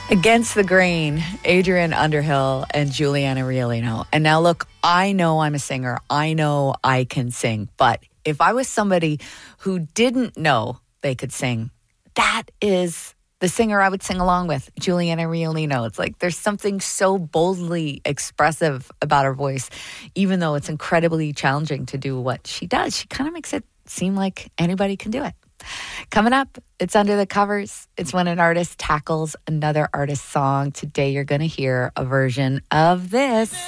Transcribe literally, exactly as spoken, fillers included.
Against the Grain, Adrian Underhill and Juliana Riolino. And now look, I know I'm a singer. I know I can sing. But if I was somebody who didn't know they could sing, that is the singer I would sing along with, Juliana Riolino. It's like there's something so boldly expressive about her voice, even though it's incredibly challenging to do what she does. She kind of makes it seem like anybody can do it. Coming up, it's Under the Covers. It's when an artist tackles another artist's song. Today, you're going to hear a version of this.